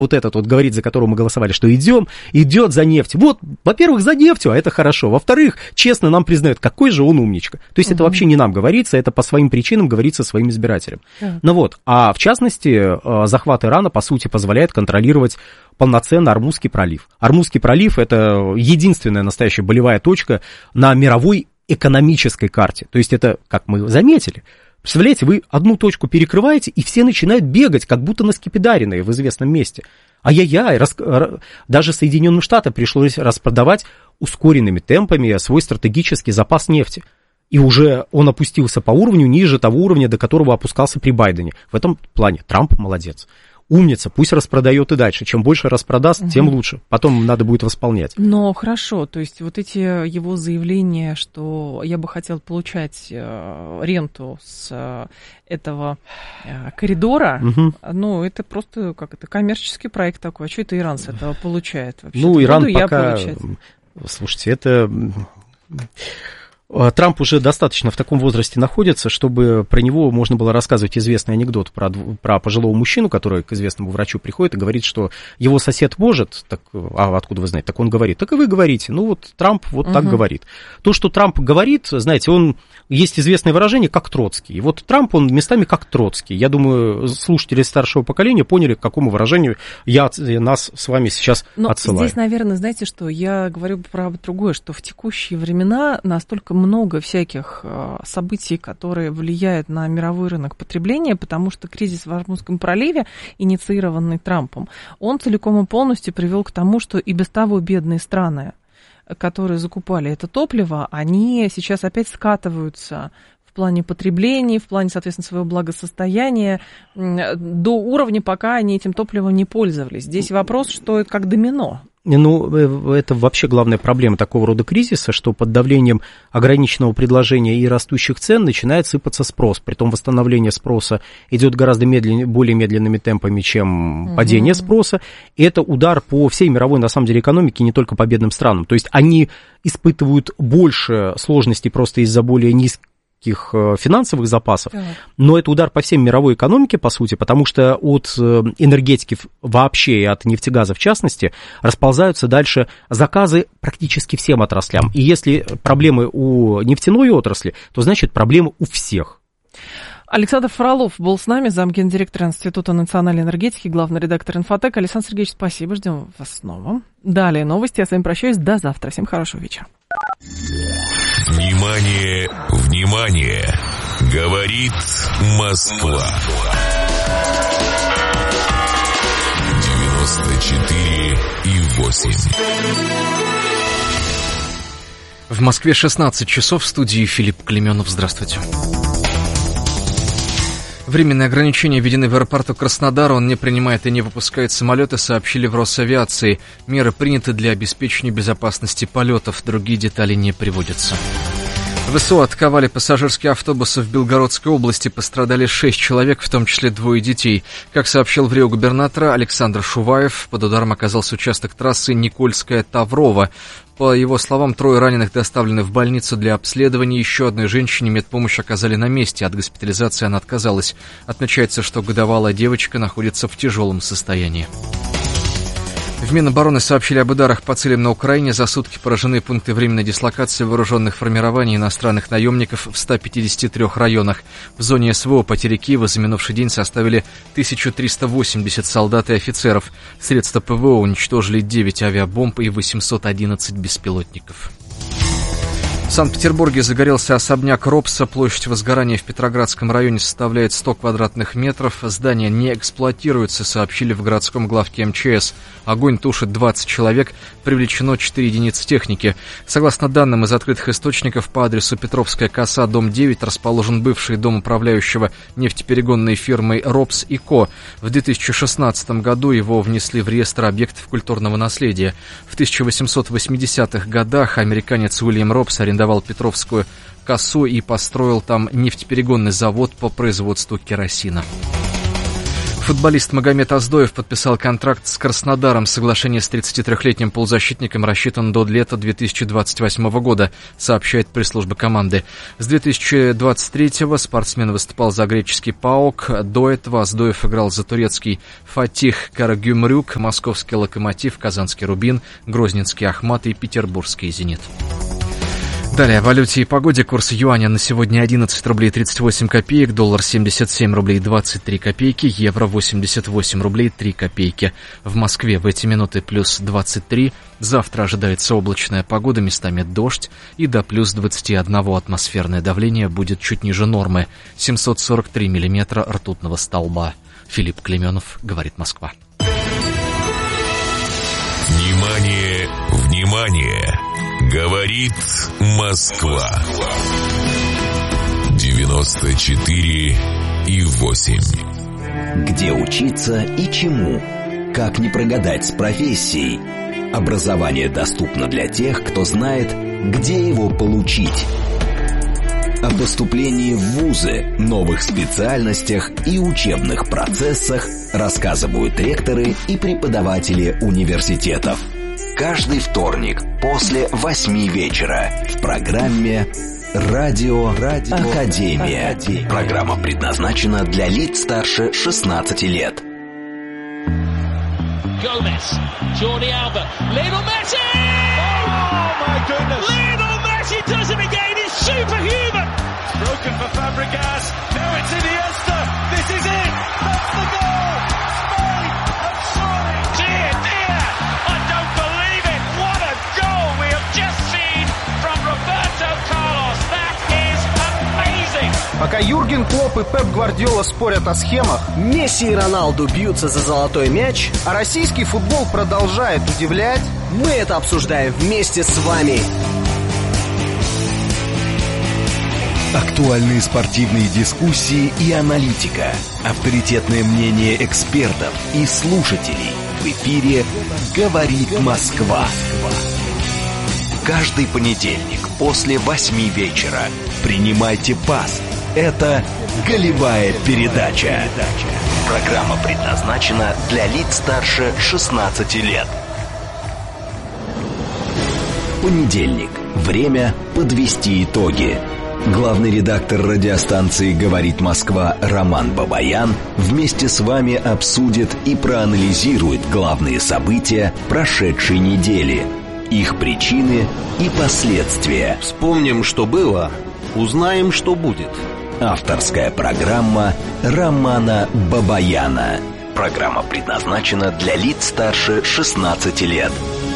вот этот вот говорит, за которого мы голосовали, что идет за нефтью. Вот, во-первых, за нефтью, а это хорошо. Во-вторых, честно нам признают, какой же он умничка. То есть это вообще не нам говорится, это по своим причинам говорится своим избирателям. Ну вот, а в частности, захват Ирана, по сути, позволяет контролировать полноценно Ормузский пролив. Ормузский пролив — это единственная настоящая болевая точка на мировой экономической карте. То есть это, как мы заметили, представляете, вы одну точку перекрываете, и все начинают бегать, как будто на скипидаренные в известном месте. Ай-яй-яй, даже Соединенным Штатам пришлось распродавать ускоренными темпами свой стратегический запас нефти. И уже он опустился по уровню ниже того уровня, до которого опускался при Байдене. В этом плане Трамп молодец. Умница, пусть распродает и дальше. Чем больше распродаст, тем лучше. Потом надо будет восполнять. Но хорошо, то есть вот эти его заявления, что я бы хотел получать ренту с этого коридора, ну, это просто коммерческий проект такой. А что это Иран с этого получает вообще? Ну, Иран пока... Слушайте, это... Трамп уже достаточно в таком возрасте находится, чтобы про него можно было рассказывать известный анекдот про пожилого мужчину, который к известному врачу приходит и говорит, что его сосед может, так, а откуда вы знаете, так он говорит, так и вы говорите. Ну вот Трамп вот так говорит. То, что Трамп говорит, знаете, есть известное выражение, как Троцкий. И вот Трамп, он местами как Троцкий. Я думаю, слушатели старшего поколения поняли, к какому выражению я нас с вами сейчас отсылаю. Здесь, наверное, знаете что, я говорю про другое, что в текущие времена настолько много всяких событий, которые влияют на мировой рынок потребления, потому что кризис в Ормузском проливе, инициированный Трампом, он целиком и полностью привел к тому, что и без того бедные страны, которые закупали это топливо, они сейчас опять скатываются в плане потребления, в плане, соответственно, своего благосостояния до уровня, пока они этим топливом не пользовались. Здесь вопрос, что это как домино. Ну, это вообще главная проблема такого рода кризиса, что под давлением ограниченного предложения и растущих цен начинает сыпаться спрос. Притом восстановление спроса идет гораздо более медленными темпами, чем падение спроса. И это удар по всей мировой, на самом деле, экономике, не только по бедным странам. То есть они испытывают больше сложностей просто из-за более низких финансовых запасов, но это удар по всем мировой экономике, по сути, потому что от энергетики вообще и от нефтегаза в частности расползаются дальше заказы практически всем отраслям. И если проблемы у нефтяной отрасли, то значит проблемы у всех. Александр Фролов был с нами, замгендиректора Института национальной энергетики, главный редактор «Инфотек». Александр Сергеевич, спасибо, ждем вас снова. Далее новости, я с вами прощаюсь, до завтра. Всем хорошего вечера. Внимание, внимание! Говорит Москва. 94,8. В Москве 16 часов, в студии Филипп Клеменов. Здравствуйте. Временные ограничения введены в аэропорту Краснодара. Он не принимает и не выпускает самолеты, сообщили в Росавиации. Меры приняты для обеспечения безопасности полетов. Другие детали не приводятся. ВСУ атаковали пассажирские автобусы в Белгородской области. Пострадали 6 человек, в том числе 2 детей. Как сообщил в Рио губернатор Александр Шуваев, под ударом оказался участок трассы Никольская-Таврова. По его словам, 3 раненых доставлены в больницу для обследования. Еще одной женщине медпомощь оказали на месте. От госпитализации она отказалась. Отмечается, что годовалая девочка находится в тяжелом состоянии. В Минобороны сообщили об ударах по целям на Украине. За сутки поражены пункты временной дислокации вооруженных формирований иностранных наемников в 153 районах. В зоне СВО потери Киева за минувший день составили 1380 солдат и офицеров. Средства ПВО уничтожили 9 авиабомб и 811 беспилотников. В Санкт-Петербурге загорелся особняк Робса. Площадь возгорания в Петроградском районе составляет 100 квадратных метров. Здание не эксплуатируется, сообщили в городском главке МЧС. Огонь тушит 20 человек, привлечено 4 единицы техники. Согласно данным из открытых источников, по адресу Петровская коса, дом 9, расположен бывший дом управляющего нефтеперегонной фирмой «Робс и Ко». В 2016 году его внесли в реестр объектов культурного наследия. В 1880-х годах американец Уильям Робс арендовал Петровскую косу и построил там нефтеперегонный завод по производству керосина. Футболист Магомед Аздоев подписал контракт с Краснодаром. Соглашение с 33-летним полузащитником рассчитан до лета 2028 года, сообщает пресс-служба команды. С 2023-го спортсмен выступал за греческий ПАОК. До этого Аздоев играл за турецкий Фатих Карагümrük, московский Локомотив, казанский Рубин, грозненский Ахмат и петербургский Зенит. Далее о валюте и погоде. Курс юаня на сегодня 11 рублей 38 копеек, доллар 77 рублей 23 копейки, евро 88 рублей 3 копейки. В Москве в эти минуты плюс 23. Завтра ожидается облачная погода, местами дождь, и до плюс 21 атмосферное давление будет чуть ниже нормы. 743 миллиметра ртутного столба. Филипп Клеменов, говорит Москва. Внимание, внимание! Говорит Москва. 94,8. Где учиться и чему? Как не прогадать с профессией? Образование доступно для тех, кто знает, где его получить. О поступлении в вузы, новых специальностях и учебных процессах рассказывают ректоры и преподаватели университетов. Каждый вторник после 8 вечера в программе «Радио Академия». Программа предназначена для лиц старше 16 лет. Gomez, Jordi Alba, Lionel Messi! Oh my goodness! Lionel Messi does it again, he's superhuman! It's broken for Fabregas, now it's Iniesta, this is it, that's the goal! Spain have soaring! Dear, dear, I don't believe it, what a goal we have just seen from Roberto Carlos, that is amazing! Пока Юрген Клопп и Пеп Гвардиола спорят о схемах, Месси и Роналду бьются за золотой мяч, а российский футбол продолжает удивлять, мы это обсуждаем вместе с вами. Актуальные спортивные дискуссии и аналитика. Авторитетное мнение экспертов и слушателей. В эфире «Говорит Москва». Каждый понедельник после 8 вечера принимайте пас. Это «Голевая передача». Программа предназначена для лиц старше 16 лет. Понедельник. Время подвести итоги. Главный редактор радиостанции «Говорит Москва» Роман Бабаян вместе с вами обсудит и проанализирует главные события прошедшей недели, их причины и последствия. Вспомним, что было, узнаем, что будет. Авторская программа Романа Бабаяна. Программа предназначена для лиц старше 16 лет.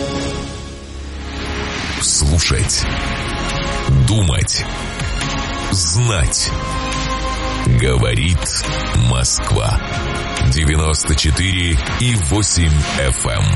Слушать, думать, знать. Говорит Москва. 94,8 FM.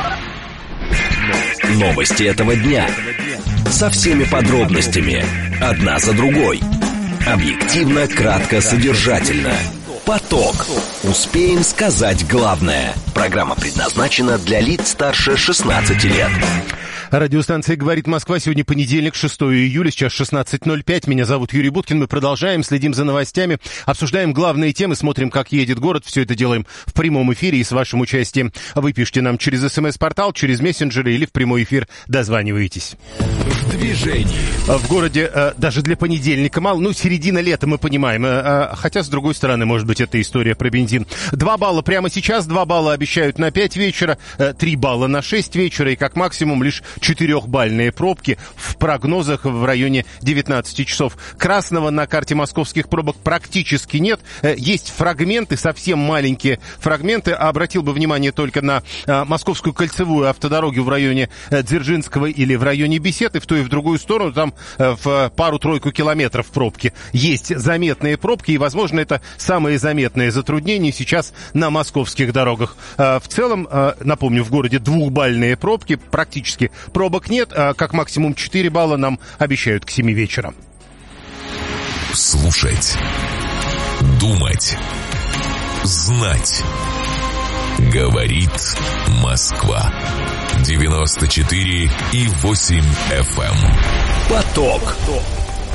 Новости этого дня. Со всеми подробностями. Одна за другой. Объективно, кратко, содержательно. Поток. Успеем сказать главное. Программа предназначена для лиц старше 16 лет. Радиостанция «Говорит Москва». Сегодня понедельник, 6 июля, сейчас 16:05. Меня зовут Юрий Буткин. Мы продолжаем, следим за новостями, обсуждаем главные темы, смотрим, как едет город. Все это делаем в прямом эфире и с вашим участием. Вы пишите нам через СМС-портал, через мессенджеры или в прямой эфир дозваниваетесь. В движении. В городе даже для понедельника мало. Ну, середина лета, мы понимаем. Хотя, с другой стороны, может быть, это история про бензин. 2 балла прямо сейчас, 2 балла обещают на 5 вечера, 3 балла на 6 вечера и как максимум лишь 4-бальные пробки в прогнозах в районе 19 часов. Красного на карте московских пробок практически нет. Есть фрагменты, совсем маленькие фрагменты. Обратил бы внимание только на Московскую кольцевую автодорогу в районе Дзержинского или в районе Беседы. В ту и в другую сторону там в пару-тройку километров пробки. Есть заметные пробки, и, возможно, это самые заметные затруднения сейчас на московских дорогах. В целом, напомню, в городе 2-бальные пробки, практически пробок нет, как максимум 4 балла нам обещают к 7 вечера. Слушать, думать, знать. Говорит Москва. 94,8 FM. Поток.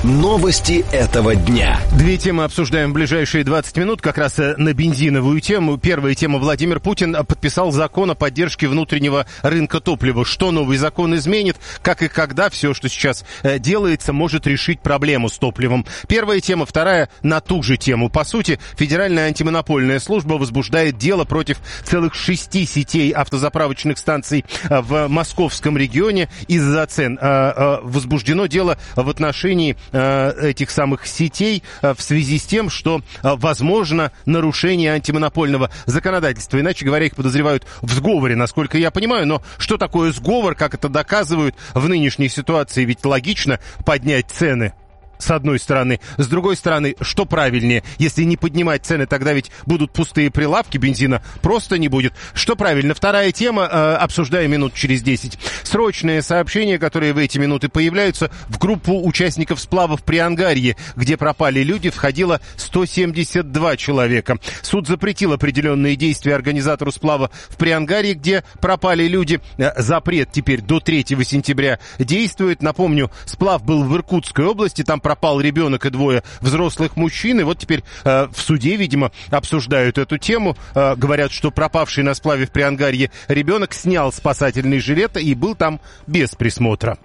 Новости этого дня. Две темы обсуждаем в ближайшие 20 минут, как раз на бензиновую тему. Первая тема. Владимир Путин подписал закон о поддержке внутреннего рынка топлива. Что новый закон изменит, как и когда все, что сейчас делается, может решить проблему с топливом. Первая тема. Вторая на ту же тему. По сути, Федеральная антимонопольная служба возбуждает дело против целых 6 сетей автозаправочных станций в московском регионе из-за цен. Возбуждено дело в отношении этих самых сетей в связи с тем, что возможно нарушение антимонопольного законодательства. Иначе говоря, их подозревают в сговоре, насколько я понимаю. Но что такое сговор, как это доказывают в нынешней ситуации? Ведь логично поднять цены. С одной стороны. С другой стороны, что правильнее? Если не поднимать цены, тогда ведь будут пустые прилавки, бензина просто не будет. Что правильно? Вторая тема, обсуждаем минут через 10. Срочные сообщения, которые в эти минуты появляются. В группу участников сплавов при Ангарье, где пропали люди, входило 172 человека. Суд запретил определенные действия организатору сплава в Приангарье, где пропали люди. Запрет теперь до 3 сентября действует. Напомню, сплав был в Иркутской области, там пропал ребенок и 2 взрослых мужчин. И вот теперь в суде, видимо, обсуждают эту тему. Говорят, что пропавший на сплаве в Приангарье ребенок снял спасательный жилет и был там без присмотра.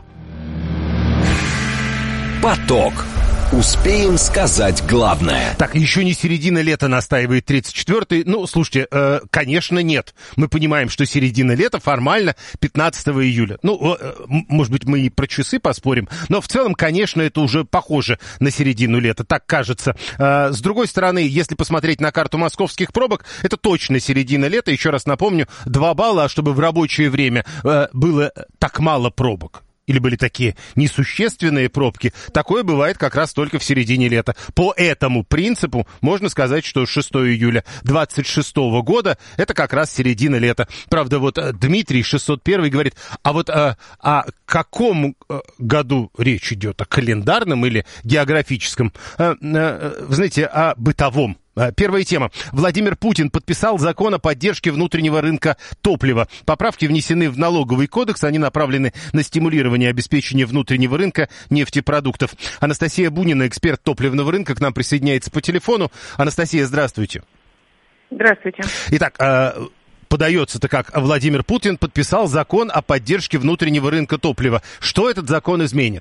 Поток. Успеем сказать главное. Так, еще не середина лета, настаивает 34-й. Ну, слушайте, конечно, нет. Мы понимаем, что середина лета формально 15 июля. Ну, может быть, мы и про часы поспорим, но в целом, конечно, это уже похоже на середину лета, так кажется. С другой стороны, если посмотреть на карту московских пробок, это точно середина лета. Еще раз напомню, 2 балла, а чтобы в рабочее время было так мало пробок. Или были такие несущественные пробки, такое бывает как раз только в середине лета. По этому принципу можно сказать, что 6 июля 26 года это как раз середина лета. Правда, вот Дмитрий 601 говорит, а вот о каком году речь идет? О календарном или географическом? Вы знаете, о бытовом. Первая тема. Владимир Путин подписал закон о поддержке внутреннего рынка топлива. Поправки внесены в налоговый кодекс. Они направлены на стимулирование обеспечения внутреннего рынка нефтепродуктов. Анастасия Бунина, эксперт топливного рынка, к нам присоединяется по телефону. Анастасия, здравствуйте. Здравствуйте. Итак, подается-то как Владимир Путин подписал закон о поддержке внутреннего рынка топлива. Что этот закон изменит?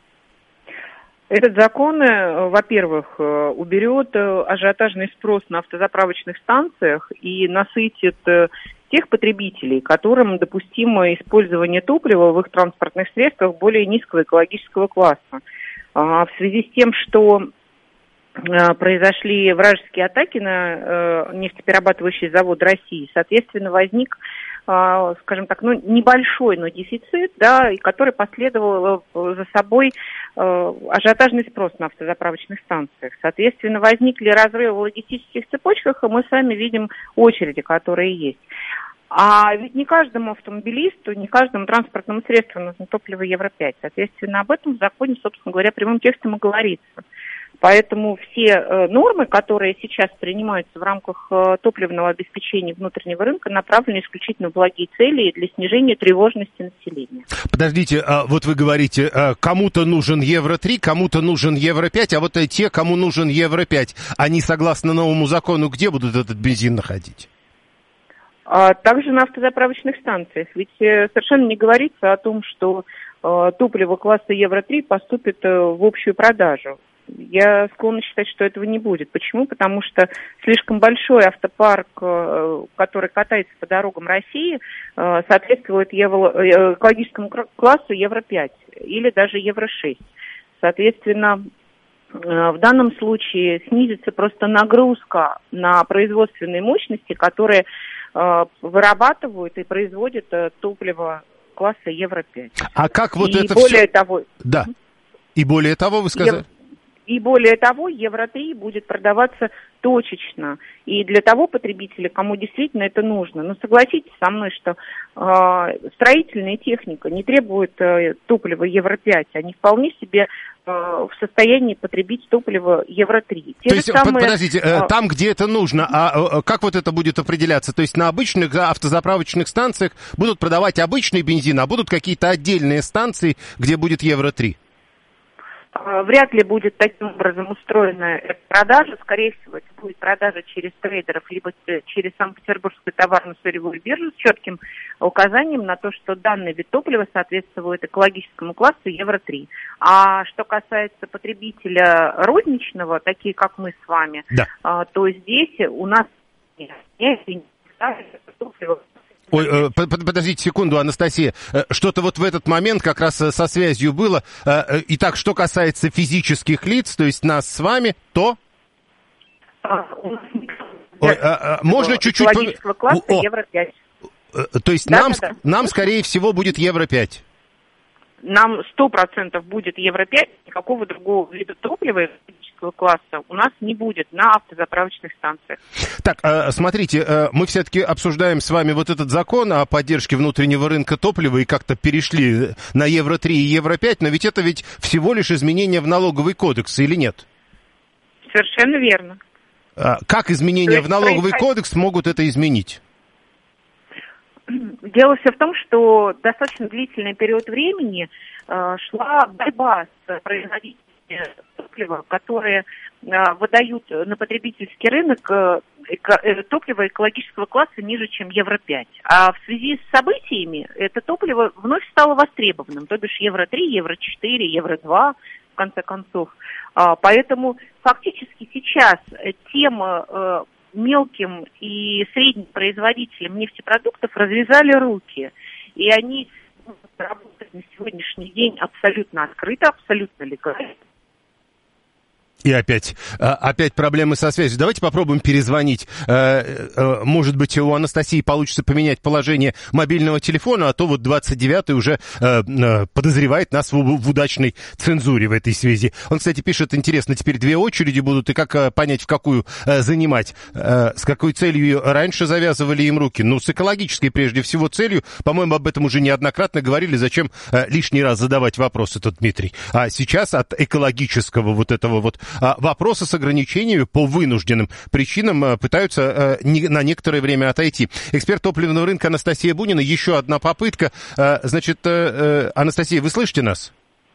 Этот закон, во-первых, уберет ажиотажный спрос на автозаправочных станциях и насытит тех потребителей, которым допустимо использование топлива в их транспортных средствах более низкого экологического класса. В связи с тем, что произошли вражеские атаки на нефтеперерабатывающий завод России, соответственно, возник, скажем так, небольшой, но дефицит, да, и который последовал за собой ажиотажный спрос на автозаправочных станциях. Соответственно, возникли разрывы в логистических цепочках, и мы сами видим очереди, которые есть. А ведь не каждому автомобилисту, не каждому транспортному средству нужно топливо Евро-5. Соответственно, об этом в законе, собственно говоря, прямым текстом и говорится. Поэтому все нормы, которые сейчас принимаются в рамках топливного обеспечения внутреннего рынка, направлены исключительно в благие цели и для снижения тревожности населения. Подождите, вот вы говорите, кому-то нужен Евро-3, кому-то нужен Евро-5, а вот те, кому нужен Евро-5, они, согласно новому закону, где будут этот бензин находить? Также на автозаправочных станциях. Ведь совершенно не говорится о том, что топливо класса Евро-3 поступит в общую продажу. Я склонна считать, что этого не будет. Почему? Потому что слишком большой автопарк, который катается по дорогам России, соответствует экологическому классу Евро-5 или даже Евро-6. Соответственно, в данном случае снизится просто нагрузка на производственные мощности, которые вырабатывают и производят топливо класса Евро-5. А как вот это более все... того... Да. И более того, вы сказали... И более того, Евро-3 будет продаваться точечно. И для того потребителя, кому действительно это нужно. Но согласитесь со мной, что строительная техника не требует топлива Евро-5. Они вполне себе в состоянии потребить топливо Евро-3. То есть, подождите, там, где это нужно, а как вот это будет определяться? То есть на обычных автозаправочных станциях будут продавать обычный бензин, а будут какие-то отдельные станции, где будет Евро-3? Вряд ли будет таким образом устроена эта продажа. Скорее всего, это будет продажа через трейдеров, либо через Санкт-Петербургскую товарно-сырьевую биржу с четким указанием на то, что данный вид топлива соответствует экологическому классу Евро-3. А что касается потребителя розничного, такие как мы с вами, то здесь у нас топливо. Ой, подождите секунду, Анастасия. Что-то вот в этот момент как раз со связью было. Итак, что касается физических лиц, то есть нас с вами, то... Можно чуть-чуть... Экологического класса Евро-5. То есть нам, скорее всего, будет Евро-5. Нам 100% будет Евро-5, никакого другого вида топлива экологического класса у нас не будет на автозаправочных станциях. Так, смотрите, мы все-таки обсуждаем с вами вот этот закон о поддержке внутреннего рынка топлива и как-то перешли на Евро-3 и Евро-5, но ведь это всего лишь изменение в налоговый кодекс, или нет? Совершенно верно. Как изменения в налоговый кодекс могут это изменить? Дело все в том, что достаточно длительный период времени шла борьба с производителями топлива, которые выдают на потребительский рынок топливо экологического класса ниже, чем Евро-5. А в связи с событиями это топливо вновь стало востребованным, то бишь Евро-3, Евро-4, Евро-2, в конце концов. Поэтому фактически сейчас тема... мелким и средним производителям нефтепродуктов развязали руки. И они работают на сегодняшний день абсолютно открыто, абсолютно легально. И опять проблемы со связью. Давайте попробуем перезвонить. Может быть, у Анастасии получится поменять положение мобильного телефона, а то вот 29-й уже подозревает нас в удачной цензуре в этой связи. Он, кстати, пишет, интересно, теперь две очереди будут, и как понять, в какую занимать. С какой целью раньше завязывали им руки? Ну, с экологической, прежде всего, целью. По-моему, об этом уже неоднократно говорили. Зачем лишний раз задавать вопрос этот, Дмитрий? А сейчас от экологического вот этого вот вопросы с ограничениями по вынужденным причинам пытаются на некоторое время отойти. Эксперт топливного рынка Анастасия Бунина. Еще одна попытка. Значит, Анастасия, вы слышите нас?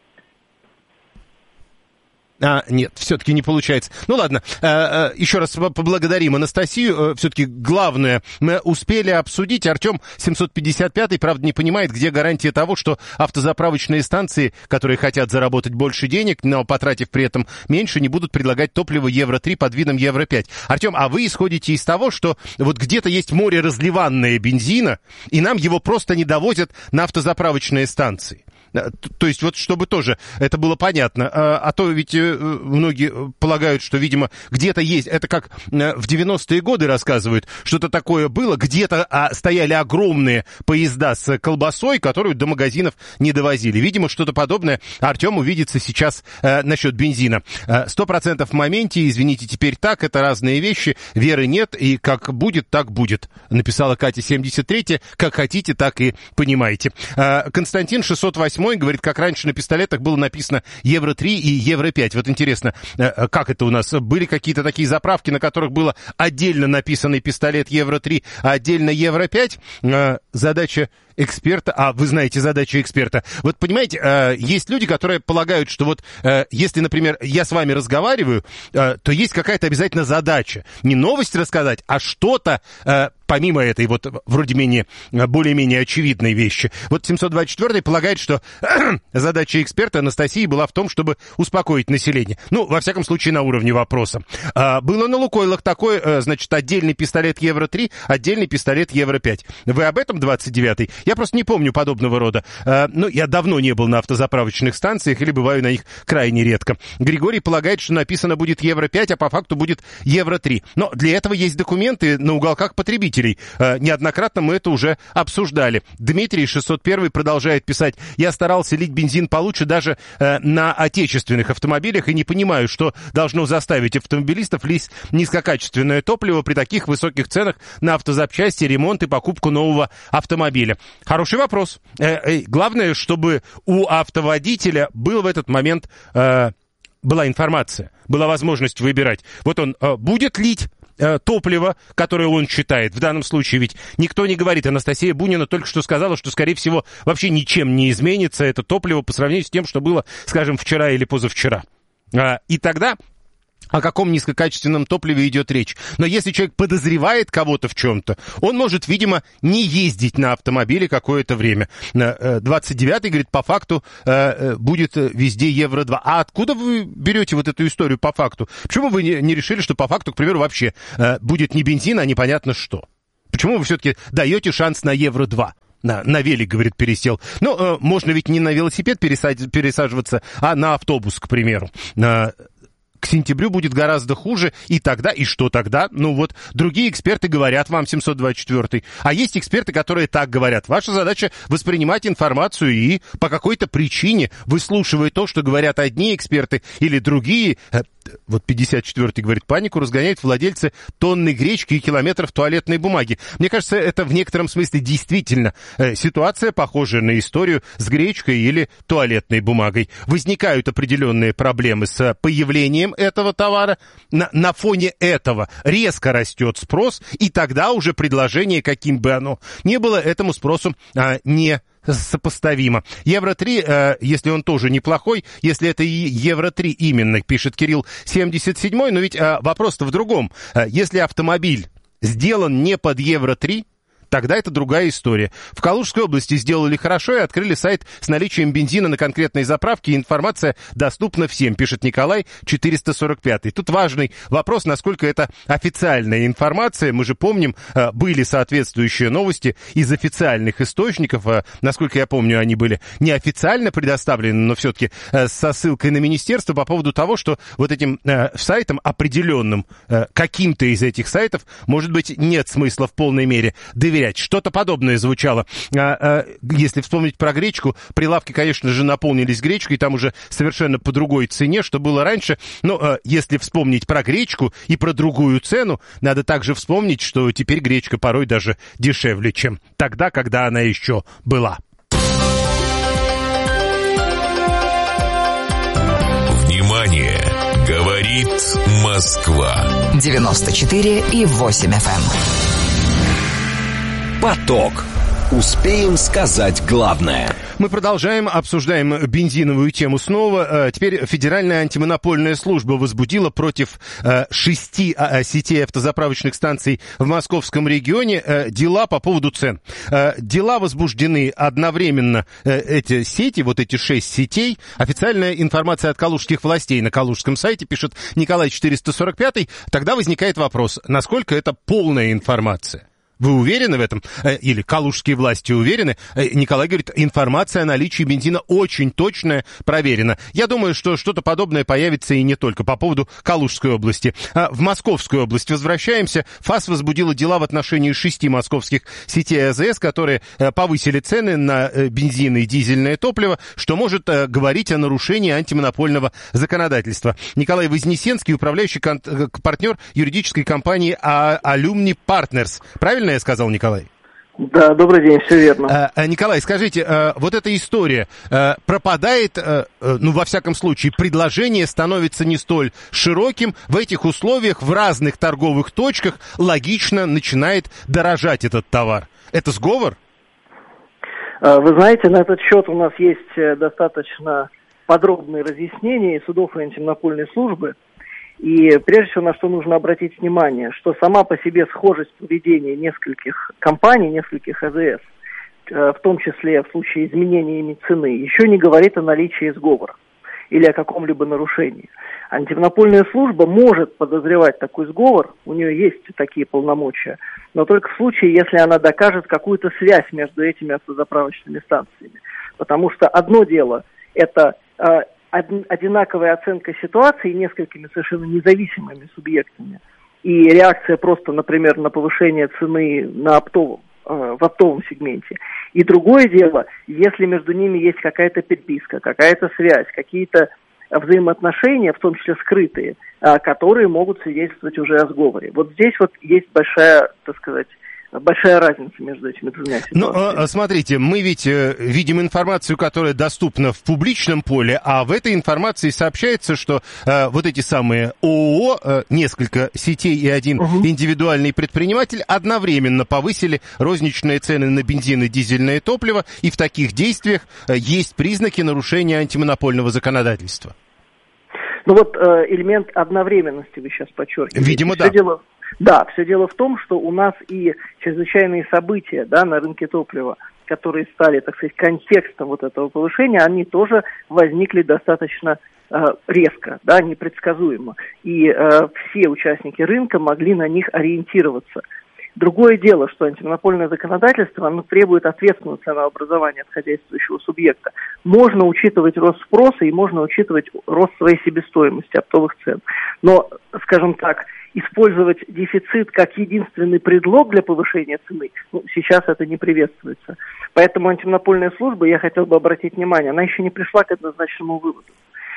Нет, все-таки не получается. Ну ладно, еще раз поблагодарим Анастасию. Все-таки главное мы успели обсудить. Артем 755-й, правда, не понимает, где гарантия того, что автозаправочные станции, которые хотят заработать больше денег, но потратив при этом меньше, не будут предлагать топливо Евро-3 под видом Евро-5. Артем, а вы исходите из того, что вот где-то есть море разливанное бензина, и нам его просто не довозят на автозаправочные станции? То есть вот чтобы тоже это было понятно. А то ведь многие полагают, что, видимо, где-то есть, это как в 90-е годы рассказывают, что-то такое было, где-то стояли огромные поезда с колбасой, которую до магазинов не довозили. Видимо, что-то подобное Артем увидится сейчас насчет бензина. 100% в моменте, извините, теперь так, это разные вещи, веры нет, и как будет, так будет. Написала Катя 73, как хотите, так и понимаете. Константин 608 говорит, как раньше на пистолетах было написано Евро-3 и Евро-5. Вот интересно, как это у нас? Были какие-то такие заправки, на которых было отдельно написанный пистолет Евро-3, а отдельно Евро-5? Задача эксперта, вы знаете задачу эксперта. Вот понимаете, есть люди, которые полагают, что вот если, например, я с вами разговариваю, то есть какая-то обязательно задача. Не новость рассказать, а что-то помимо этой вот вроде более-менее очевидной вещи. Вот 724-й полагает, что задача эксперта Анастасии была в том, чтобы успокоить население. Ну, во всяком случае, на уровне вопроса. Было на Лукойлах такой, значит, отдельный пистолет Евро-3, отдельный пистолет Евро-5. Вы об этом, 29-й? Я просто не помню подобного рода. Ну, я давно не был на автозаправочных станциях или бываю на них крайне редко. Григорий полагает, что написано будет Евро-5, а по факту будет Евро-3. Но для этого есть документы на уголках потребителей. Неоднократно мы это уже обсуждали. Дмитрий 601 продолжает писать: я старался лить бензин получше даже на отечественных автомобилях и не понимаю, что должно заставить автомобилистов лить низкокачественное топливо при таких высоких ценах на автозапчасти, ремонт и покупку нового автомобиля. Хороший вопрос. Главное, чтобы у автоводителя был в этот момент была информация, была возможность выбирать. Вот он будет лить топливо, которое он считает. В данном случае ведь никто не говорит. Анастасия Бунина только что сказала, что, скорее всего, вообще ничем не изменится это топливо по сравнению с тем, что было, скажем, вчера или позавчера. И тогда о каком низкокачественном топливе идет речь. Но если человек подозревает кого-то в чем-то, он может, видимо, не ездить на автомобиле какое-то время. 29-й, говорит, по факту будет везде Евро-2. А откуда вы берете вот эту историю по факту? Почему вы не решили, что по факту, к примеру, вообще будет не бензин, а непонятно что? Почему вы все-таки даете шанс на Евро-2? На велик, говорит, пересел. Ну, можно ведь не на велосипед пересаживаться, а на автобус, к примеру. К сентябрю будет гораздо хуже, и тогда, и что тогда? Ну вот, другие эксперты говорят вам, 724-й, а есть эксперты, которые так говорят. Ваша задача воспринимать информацию и по какой-то причине, выслушивая то, что говорят одни эксперты или другие, вот 54-й говорит, панику разгоняют владельцы тонны гречки и километров туалетной бумаги. Мне кажется, это в некотором смысле действительно ситуация, похожая на историю с гречкой или туалетной бумагой. Возникают определенные проблемы с появлением этого товара. На фоне этого резко растет спрос, и тогда уже предложение, каким бы оно ни было, этому спросу не сопоставимо. Евро-3, если он тоже неплохой, если это Евро-3 именно, пишет Кирилл 77-й, но ведь вопрос-то в другом. Если автомобиль сделан не под Евро-3, тогда это другая история. В Калужской области сделали хорошо и открыли сайт с наличием бензина на конкретной заправке, и информация доступна всем, пишет Николай 445. Тут важный вопрос, насколько это официальная информация. Мы же помним, были соответствующие новости из официальных источников. Насколько я помню, они были неофициально предоставлены, но все-таки со ссылкой на министерство по поводу того, что вот этим сайтам определенным, каким-то из этих сайтов, может быть, нет смысла в полной мере доверять. Что-то подобное звучало. Если вспомнить про гречку, прилавки, конечно же, наполнились гречкой, там уже совершенно по другой цене, что было раньше. Но если вспомнить про гречку и про другую цену, надо также вспомнить, что теперь гречка порой даже дешевле, чем тогда, когда она еще была. Внимание! Говорит Москва. 94,8 FM. Поток. Успеем сказать главное. Мы продолжаем, обсуждаем бензиновую тему снова. Теперь Федеральная антимонопольная служба возбудила против 6 сетей автозаправочных станций в московском регионе дела по поводу цен. Дела возбуждены одновременно, эти сети, вот эти 6 сетей. Официальная информация от калужских властей на калужском сайте, пишет Николай 445. Тогда возникает вопрос, насколько это полная информация? Вы уверены в этом? Или калужские власти уверены? Николай говорит, информация о наличии бензина очень точная, проверена. Я думаю, что что-то подобное появится и не только по поводу Калужской области. В Московскую область возвращаемся. ФАС возбудила дела в отношении 6 московских сетей АЗС, которые повысили цены на бензин и дизельное топливо, что может говорить о нарушении антимонопольного законодательства. Николай Вознесенский, управляющий партнер юридической компании Alumni Partners. Правильно я сказал, Николай? Да, добрый день, все верно. Николай, скажите, вот эта история пропадает, ну, во всяком случае, предложение становится не столь широким. В этих условиях в разных торговых точках логично начинает дорожать этот товар. Это сговор? Вы знаете, на этот счет у нас есть достаточно подробные разъяснения судов и антимонопольной службы. И прежде всего, на что нужно обратить внимание, что сама по себе схожесть поведения нескольких компаний, нескольких АЗС, в том числе в случае изменения ими цены, еще не говорит о наличии сговора или о каком-либо нарушении. Антимонопольная служба может подозревать такой сговор, у нее есть такие полномочия, но только в случае, если она докажет какую-то связь между этими автозаправочными станциями. Потому что одно дело – это одинаковая оценка ситуации несколькими совершенно независимыми субъектами и реакция просто, например, на повышение цены в оптовом сегменте. И другое дело, если между ними есть какая-то переписка, какая-то связь, какие-то взаимоотношения, в том числе скрытые, которые могут свидетельствовать уже о сговоре. Вот здесь вот есть большая, так сказать, большая разница между этими двумя ситуациями. Ну, смотрите, мы ведь видим информацию, которая доступна в публичном поле, а в этой информации сообщается, что вот эти самые ООО, несколько сетей и один индивидуальный предприниматель одновременно повысили розничные цены на бензин и дизельное топливо, и в таких действиях есть признаки нарушения антимонопольного законодательства. Ну вот элемент одновременности вы сейчас подчеркиваете. Видимо, да. Да, все дело в том, что у нас и чрезвычайные события, да, на рынке топлива, которые стали, так сказать, контекстом вот этого повышения, они тоже возникли достаточно резко, да, непредсказуемо. И все участники рынка могли на них ориентироваться. Другое дело, что антимонопольное законодательство, оно требует ответственного ценообразования от хозяйствующего субъекта. Можно учитывать рост спроса и можно учитывать рост своей себестоимости оптовых цен. Но, скажем так, использовать дефицит как единственный предлог для повышения цены, сейчас это не приветствуется. Поэтому антимонопольная служба, я хотел бы обратить внимание, она еще не пришла к однозначному выводу.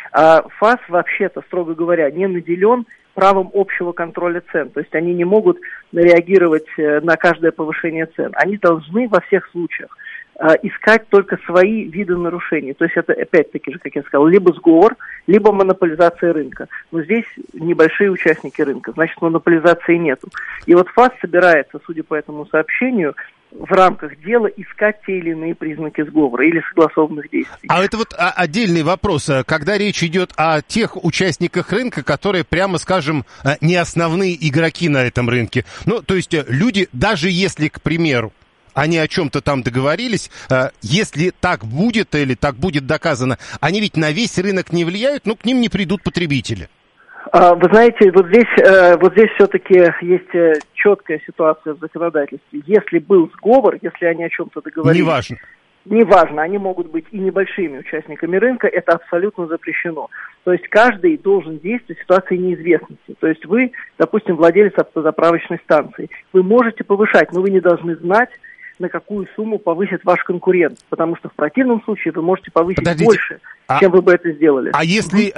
А ФАС, вообще-то, строго говоря, не наделен правом общего контроля цен. То есть они не могут реагировать на каждое повышение цен. Они должны во всех случаях искать только свои виды нарушений. То есть это, опять-таки же, как я сказал, либо сговор, либо монополизация рынка. Но здесь небольшие участники рынка, значит, монополизации нету. И вот ФАС собирается, судя по этому сообщению, в рамках дела искать те или иные признаки сговора или согласованных действий. А это вот отдельный вопрос. Когда речь идет о тех участниках рынка, которые, прямо скажем, не основные игроки на этом рынке. Ну, то есть люди, даже если, к примеру, они о чем-то там договорились, если так будет или так будет доказано, они ведь на весь рынок не влияют, но к ним не придут потребители. Вы знаете, вот здесь все-таки есть четкая ситуация в законодательстве. Если был сговор, если они о чем-то договорились... Неважно, они могут быть и небольшими участниками рынка, это абсолютно запрещено. То есть каждый должен действовать в ситуации неизвестности. То есть вы, допустим, владелец автозаправочной станции, вы можете повышать, но вы не должны знать, на какую сумму повысит ваш конкурент, потому что в противном случае вы можете повысить больше, чем вы бы это сделали. А если,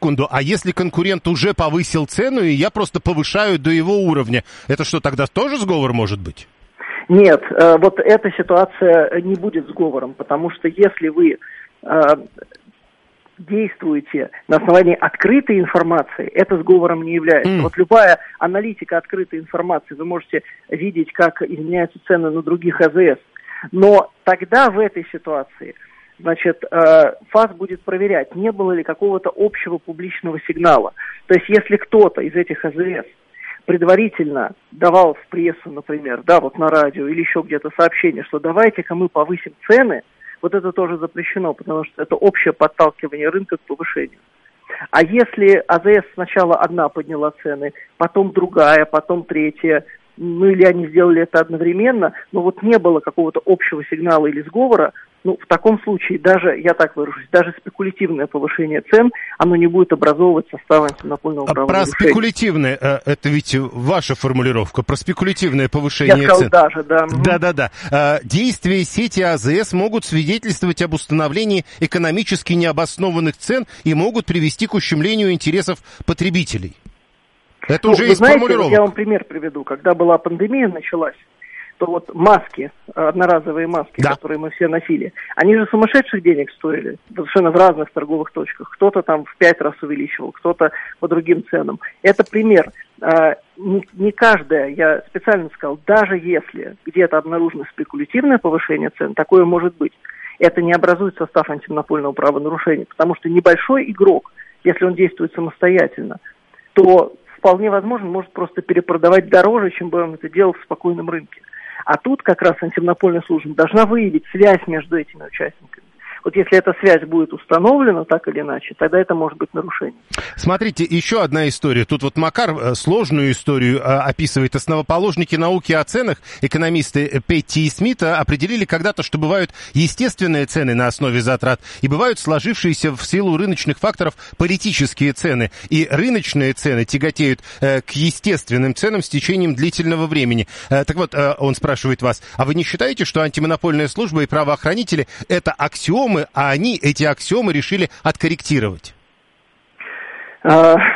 а если конкурент уже повысил цену, и я просто повышаю до его уровня, это что, тогда тоже сговор может быть? Нет, вот эта ситуация не будет сговором, потому что если вы действуете на основании открытой информации, это сговором не является. Вот любая аналитика открытой информации, вы можете видеть, как изменяются цены на других АЗС. Но тогда в этой ситуации, значит, ФАС будет проверять, не было ли какого-то общего публичного сигнала. То есть если кто-то из этих АЗС предварительно давал в прессу, например, да, вот на радио или еще где-то сообщение, что давайте-ка мы повысим цены, вот это тоже запрещено, потому что это общее подталкивание рынка к повышению. А если АЗС сначала одна подняла цены, потом другая, потом третья, ну или они сделали это одновременно, но вот не было какого-то общего сигнала или сговора, ну в таком случае даже, я так выражусь, даже спекулятивное повышение цен, оно не будет образовывать состав антимонопольного правонарушения. Про спекулятивное, это ведь ваша формулировка, про спекулятивное повышение цен. Я сказал даже, да. Да-да-да. Действия сети АЗС могут свидетельствовать об установлении экономически необоснованных цен и могут привести к ущемлению интересов потребителей. Это уже есть формулировка. Я вам пример приведу. Когда была пандемия, началась, то вот маски, одноразовые маски, которые мы все носили, они же сумасшедших денег стоили, совершенно в разных торговых точках. Кто-то там в 5 раз увеличивал, кто-то по другим ценам. Это пример. Не каждая, я специально сказал, даже если где-то обнаружено спекулятивное повышение цен, такое может быть, это не образует состав антимонопольного правонарушения, потому что небольшой игрок, если он действует самостоятельно, то вполне возможно может просто перепродавать дороже, чем бы он это делал в спокойном рынке. А тут как раз антимонопольная служба должна выявить связь между этими участниками. Вот если эта связь будет установлена так или иначе, тогда это может быть нарушение. Смотрите, еще одна история. Тут вот Макар сложную историю описывает. Основоположники науки о ценах, экономисты Петти и Смита, определили когда-то, что бывают естественные цены на основе затрат и бывают сложившиеся в силу рыночных факторов политические цены. И рыночные цены тяготеют к естественным ценам с течением длительного времени. Так вот, он спрашивает вас, а вы не считаете, что антимонопольная служба и правоохранители – это аксиомы, а они эти аксиомы решили откорректировать?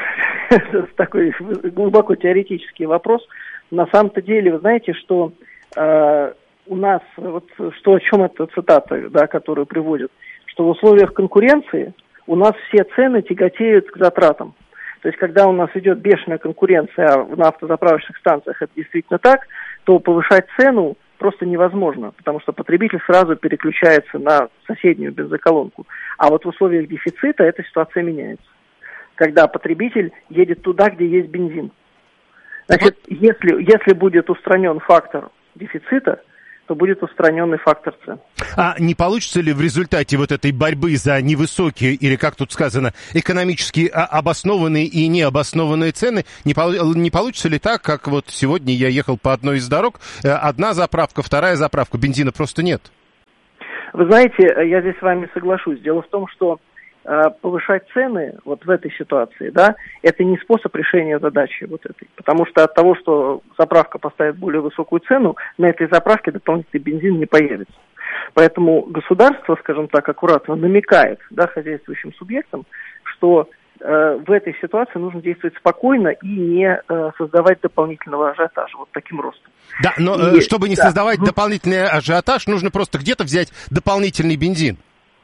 Такой глубоко теоретический вопрос. На самом-то деле, вы знаете, что у нас, вот что, о чем эта цитата, да, которую приводят, что в условиях конкуренции у нас все цены тяготеют к затратам. То есть, когда у нас идет бешеная конкуренция на автозаправочных станциях, это действительно так, то повышать цену просто невозможно, потому что потребитель сразу переключается на соседнюю бензоколонку. А вот в условиях дефицита эта ситуация меняется. Когда потребитель едет туда, где есть бензин. Значит, если будет устранен фактор дефицита, то будет устраненный фактор цен. А не получится ли в результате вот этой борьбы за невысокие, или, как тут сказано, экономически обоснованные и необоснованные цены, не получится ли так, как вот сегодня я ехал по одной из дорог, одна заправка, вторая заправка, бензина просто нет? Вы знаете, я здесь с вами соглашусь. Дело в том, что повышать цены вот в этой ситуации, да, это не способ решения задачи вот этой. Потому что от того, что заправка поставит более высокую цену, на этой заправке дополнительный бензин не появится. Поэтому государство, скажем так, аккуратно намекает, да, хозяйствующим субъектам, что в этой ситуации нужно действовать спокойно и не создавать дополнительного ажиотажа вот таким ростом. Да, но чтобы не создавать дополнительный ажиотаж, нужно просто где-то взять дополнительный бензин.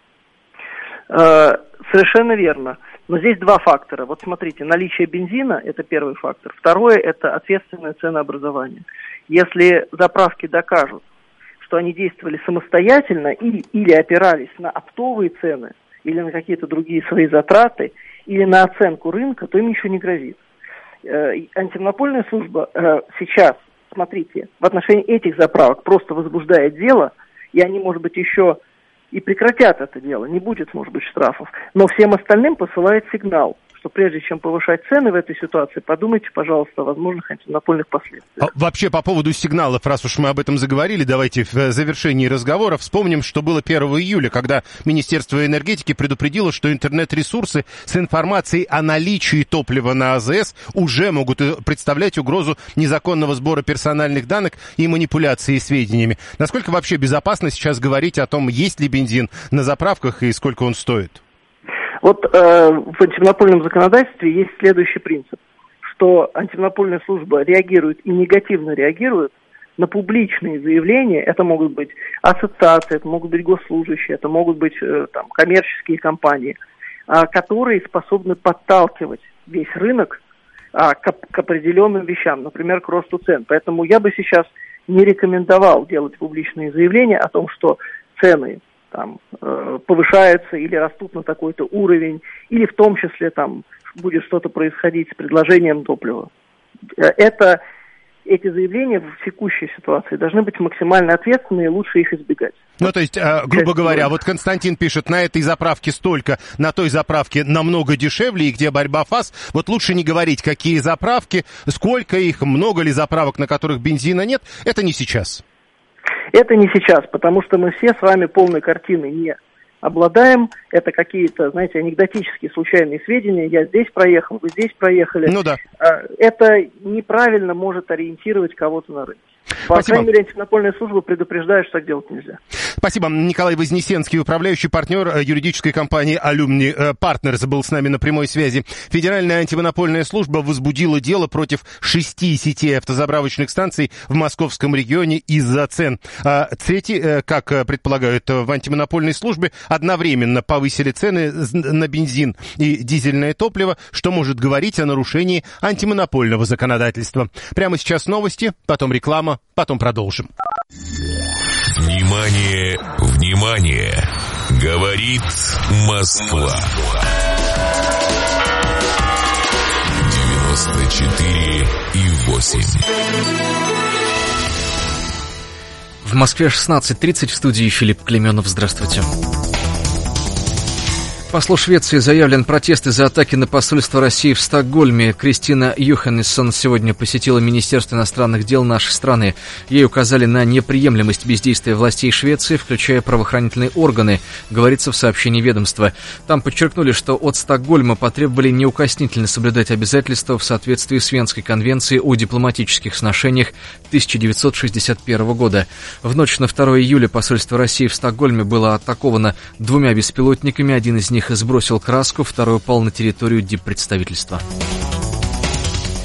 Совершенно верно. Но здесь два фактора. Вот смотрите, наличие бензина – это первый фактор. Второе – это ответственное ценообразование. Если заправки докажут, что они действовали самостоятельно или опирались на оптовые цены, или на какие-то другие свои затраты, или на оценку рынка, то им ничего не грозит. Антимонопольная служба сейчас, смотрите, в отношении этих заправок просто возбуждает дело, и они, может быть, еще и прекратят это дело, не будет, может быть, штрафов. Но всем остальным посылает сигнал, что прежде чем повышать цены в этой ситуации, подумайте, пожалуйста, о возможных антимонопольных последствиях. Вообще, по поводу сигналов, раз уж мы об этом заговорили, давайте в завершении разговора вспомним, что было 1 июля, когда Министерство энергетики предупредило, что интернет-ресурсы с информацией о наличии топлива на АЗС уже могут представлять угрозу незаконного сбора персональных данных и манипуляции сведениями. Насколько вообще безопасно сейчас говорить о том, есть ли бензин на заправках и сколько он стоит? Вот в антимонопольном законодательстве есть следующий принцип, что антимонопольная служба реагирует и негативно реагирует на публичные заявления. Это могут быть ассоциации, это могут быть госслужащие, это могут быть там, коммерческие компании, которые способны подталкивать весь рынок к определенным вещам, например, к росту цен. Поэтому я бы сейчас не рекомендовал делать публичные заявления о том, что цены там повышаются или растут на такой-то уровень, или в том числе там будет что-то происходить с предложением топлива. Эти заявления в текущей ситуации должны быть максимально ответственны, и лучше их избегать. Ну, то есть, грубо говоря, вот Константин пишет, на этой заправке столько, на той заправке намного дешевле, и где борьба ФАС. Вот лучше не говорить, какие заправки, сколько их, много ли заправок, на которых бензина нет. Это не сейчас. Это не сейчас, потому что мы все с вами полной картины не обладаем. Это какие-то, знаете, анекдотические случайные сведения. Я здесь проехал, вы здесь проехали. Ну да. Это неправильно может ориентировать кого-то на рынке. По крайней мере, антимонопольная служба предупреждает, что так делать нельзя. Спасибо. Николай Вознесенский, управляющий партнер юридической компании «Алюмни Партнерс», был с нами на прямой связи. Федеральная антимонопольная служба возбудила дело против 6 сетей автозаправочных станций в московском регионе из-за цен. Сети, как предполагают в антимонопольной службе, одновременно повысили цены на бензин и дизельное топливо, что может говорить о нарушении антимонопольного законодательства. Прямо сейчас новости, потом реклама, потом продолжим. Внимание, внимание! Говорит Москва. 94,8. В Москве 16:30, в студии Филипп Клеменов. Здравствуйте. Послу Швеции заявлен протест из-за атаки на посольство России в Стокгольме. Кристина Юханнессон сегодня посетила Министерство иностранных дел нашей страны. Ей указали на неприемлемость бездействия властей Швеции, включая правоохранительные органы, говорится в сообщении ведомства. Там подчеркнули, что от Стокгольма потребовали неукоснительно соблюдать обязательства в соответствии с Венской конвенцией о дипломатических сношениях 1961 года. В ночь на 2 июля посольство России в Стокгольме было атаковано 2 беспилотниками, один из них сбросил краску, второй упал на территорию диппредставительства.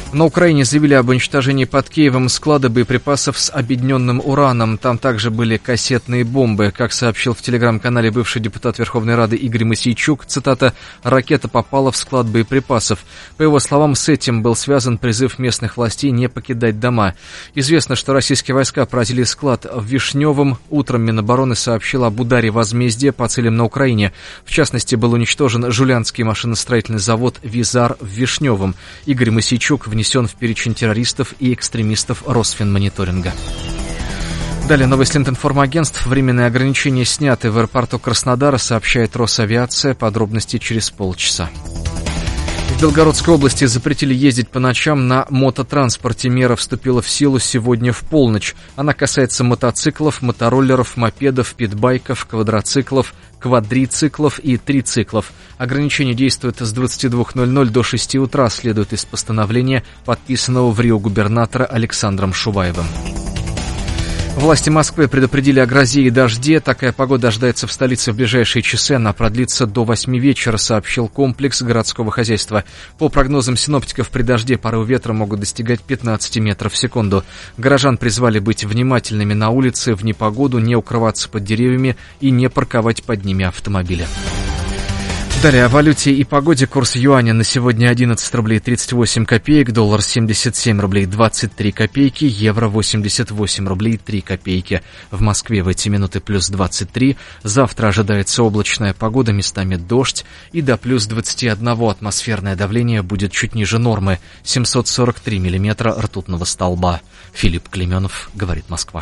На Украине заявили об уничтожении под Киевом склада боеприпасов с объединенным ураном. Там также были кассетные бомбы. Как сообщил в телеграм-канале бывший депутат Верховной Рады Игорь Мосейчук, цитата, «ракета попала в склад боеприпасов». По его словам, с этим был связан призыв местных властей не покидать дома. Известно, что российские войска поразили склад в Вишневом. Утром Минобороны сообщил об ударе возмездия по целям на Украине. В частности, был уничтожен Жулянский машиностроительный завод «Визар» в Вишневом. Игорь Мосейчук внесен в перечень террористов и экстремистов Росфинмониторинга. Далее новость Лентинформагентств. Временные ограничения сняты в аэропорту Краснодара, сообщает Росавиация. Подробности через полчаса. В Белгородской области запретили ездить по ночам на мототранспорте. Мера вступила в силу сегодня в полночь. Она касается мотоциклов, мотороллеров, мопедов, питбайков, квадроциклов, квадрициклов и трициклов. Ограничение действует с 22:00 до 6 утра, следует из постановления, подписанного в Рио губернатора Александром Шуваевым. Власти Москвы предупредили о грозе и дожде. Такая погода ожидается в столице в ближайшие часы. Она продлится до 8 вечера, сообщил комплекс городского хозяйства. По прогнозам синоптиков, при дожде порывы ветра могут достигать 15 метров в секунду. Горожан призвали быть внимательными на улице, в непогоду, не укрываться под деревьями и не парковать под ними автомобили. Далее о валюте и погоде. Курс юаня на сегодня 11 рублей 38 копеек, доллар 77 рублей 23 копейки, евро 88 рублей 3 копейки. В Москве в эти минуты плюс 23. Завтра ожидается облачная погода, местами дождь, и до плюс 21 атмосферное давление будет чуть ниже нормы, 743 миллиметра ртутного столба. Филипп Клеменов, говорит Москва.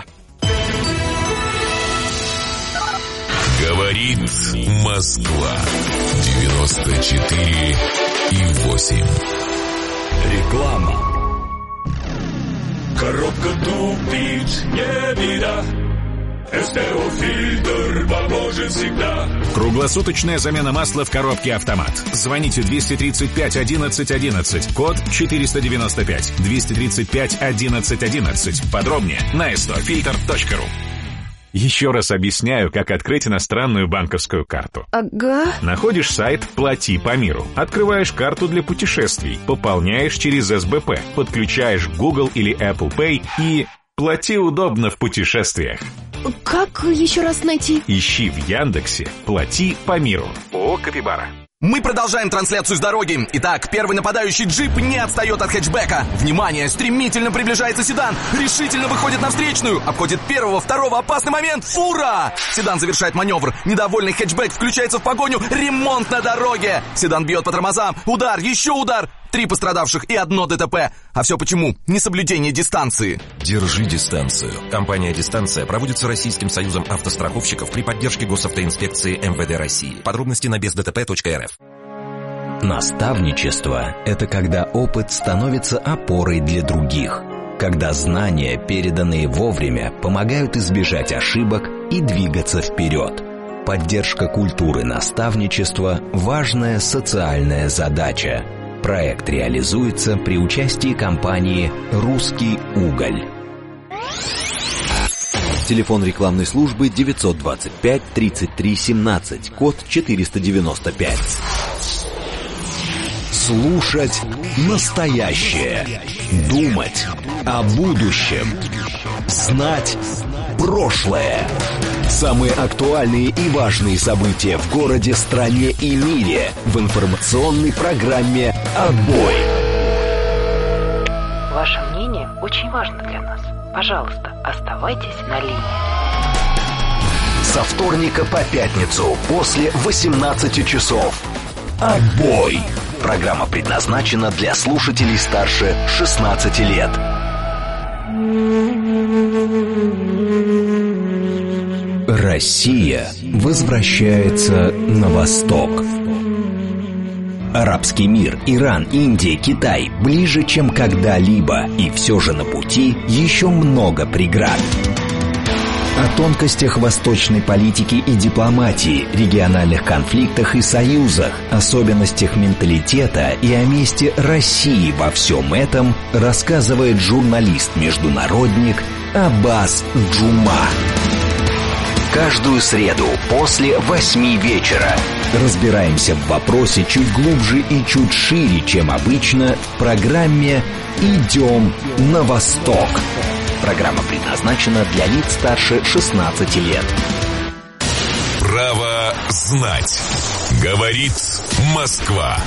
Говорит Москва. 94,8. Реклама. Коробка тупит, не беда. СТО-фильтр поможет всегда. Круглосуточная замена масла в коробке «Автомат». Звоните 235 11 11, код 495, 235 11 11. Подробнее на stofilter.ru. Еще раз объясняю, как открыть иностранную банковскую карту. Ага. Находишь сайт «Плати по миру». Открываешь карту для путешествий. Пополняешь через СБП. Подключаешь Google или Apple Pay и плати удобно в путешествиях. Как еще раз найти? Ищи в Яндексе «Плати по миру». О, Капибара. Мы продолжаем трансляцию с дороги. Итак, первый нападающий джип не отстает от хэтчбека. Внимание, стремительно приближается седан. Решительно выходит на встречную. Обходит первого, второго, опасный момент. Фура! Седан завершает маневр. Недовольный хэтчбек включается в погоню. Ремонт на дороге. Седан бьет по тормозам. Удар, еще удар. 3 пострадавших и 1 ДТП. А все почему? Несоблюдение дистанции. Держи дистанцию. Компания «Дистанция» проводится Российским союзом автостраховщиков при поддержке госавтоинспекции МВД России. Подробности на бездтп.рф. Наставничество – это когда опыт становится опорой для других. Когда знания, переданные вовремя, помогают избежать ошибок и двигаться вперед. Поддержка культуры наставничества – важная социальная задача. Проект реализуется при участии компании «Русский уголь». Телефон рекламной службы 925 33 17, код 495. Слушать настоящее. Думать о будущем. Знать прошлое. Самые актуальные и важные события в городе, стране и мире в информационной программе «Отбой». Ваше мнение очень важно для нас. Пожалуйста, оставайтесь на линии. Со вторника по пятницу после 18 часов. «Отбой». Программа предназначена для слушателей старше 16 лет. Россия возвращается на восток. Арабский мир, Иран, Индия, Китай ближе, чем когда-либо, и все же на пути еще много преград. О тонкостях восточной политики и дипломатии, региональных конфликтах и союзах, особенностях менталитета и о месте России во всем этом рассказывает журналист-международник Аббас Джума. Каждую среду после 8 вечера разбираемся в вопросе чуть глубже и чуть шире, чем обычно, в программе «Идем на восток». Программа предназначена для лиц старше 16 лет. Право знать. Говорит Москва.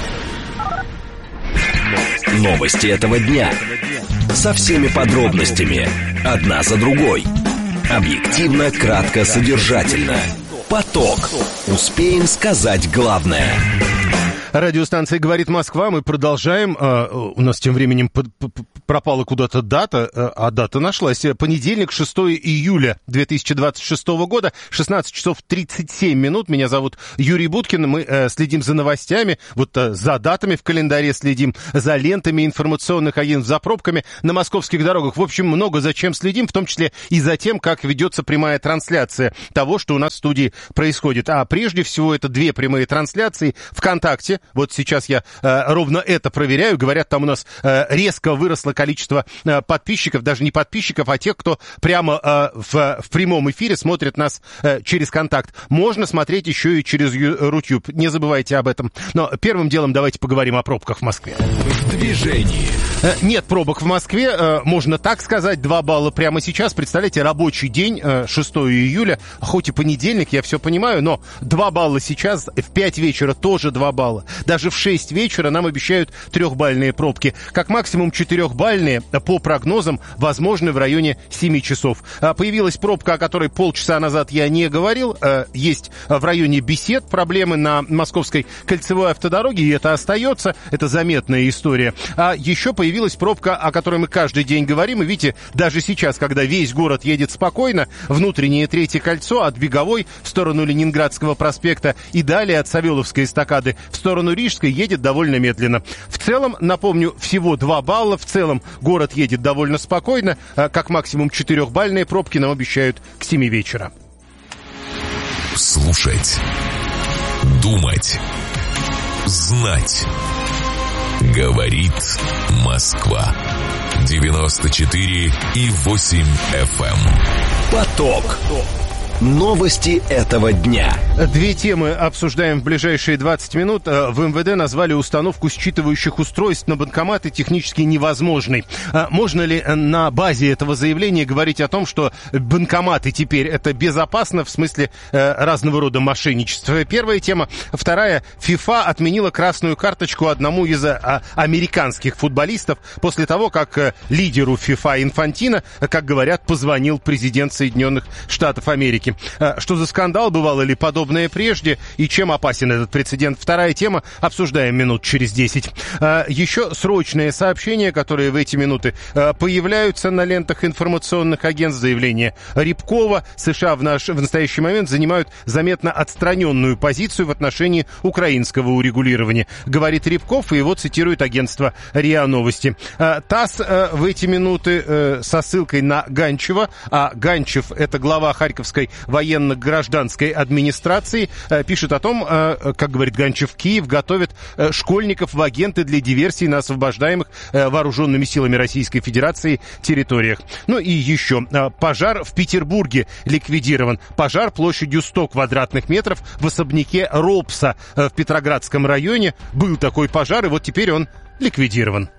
Новости этого дня. Со всеми подробностями. Одна за другой. Объективно, кратко, содержательно. Поток. Успеем сказать главное. Радиостанция «Говорит Москва». Мы продолжаем. У нас тем временем пропала куда-то дата, а дата нашлась. Понедельник, 6 июля 2026 года, 16 часов 37 минут. Меня зовут Юрий Буткин. Мы следим за новостями, вот за датами в календаре следим, за лентами информационных агентств, за пробками на московских дорогах. В общем, много за чем следим, в том числе и за тем, как ведется прямая трансляция того, что у нас в студии происходит. А прежде всего, это две прямые трансляции ВКонтакте. Вот сейчас я ровно это проверяю. Говорят, там у нас резко выросло количество подписчиков, даже не подписчиков, а тех, кто прямо в прямом эфире смотрит нас через контакт. Можно смотреть еще и через Рутюб. Не забывайте об этом. Но первым делом давайте поговорим о пробках в Москве. В движении. Нет пробок в Москве, можно так сказать, 2 балла прямо сейчас. Представляете, рабочий день, 6 июля, хоть и понедельник, я все понимаю, но 2 балла сейчас, в 5 вечера тоже 2 балла. Даже в 6 вечера нам обещают 3-бальные пробки. Как максимум 4-бальные, по прогнозам, возможны в районе 7 часов. Появилась пробка, о которой полчаса назад я не говорил. Есть в районе Бесед проблемы на Московской кольцевой автодороге, и это остается. Это заметная история. А еще появилась пробка, о которой мы каждый день говорим. И видите, даже сейчас, когда весь город едет спокойно, внутреннее Третье кольцо от Беговой в сторону Ленинградского проспекта и далее от Савеловской эстакады в сторону Рижской едет довольно медленно. В целом, напомню, всего 2 балла. В целом, город едет довольно спокойно. Как максимум 4-бальные пробки нам обещают к 7 вечера. Слушать. Думать. Знать. Говорит Москва. 94,8 FM. Поток. Новости этого дня. 2 темы обсуждаем в ближайшие 20 минут. В МВД назвали установку считывающих устройств на банкоматы технически невозможной. Можно ли на базе этого заявления говорить о том, что банкоматы теперь это безопасно в смысле разного рода мошенничества? Первая тема. Вторая. ФИФА отменила красную карточку одному из американских футболистов после того, как лидеру ФИФА Инфантино, как говорят, позвонил президент Соединенных Штатов Америки. Что за скандал, бывало ли подобное прежде, и чем опасен этот прецедент? Вторая тема, обсуждаем минут через 10. Еще срочные сообщения, которые в эти минуты появляются на лентах информационных агентств. Заявление Рябкова. США в настоящий момент занимают заметно отстраненную позицию в отношении украинского урегулирования. Говорит Рябков, и его цитирует агентство РИА Новости. ТАСС в эти минуты со ссылкой на Ганчева, а Ганчев — это глава Харьковской военно-гражданской администрации, пишет о том, как говорит Ганчев, Киев готовит школьников в агенты для диверсий на освобождаемых вооруженными силами Российской Федерации территориях. Ну и еще. Пожар в Петербурге ликвидирован. Пожар площадью 100 квадратных метров в особняке Робса в Петроградском районе. Был такой пожар, и вот теперь он ликвидирован.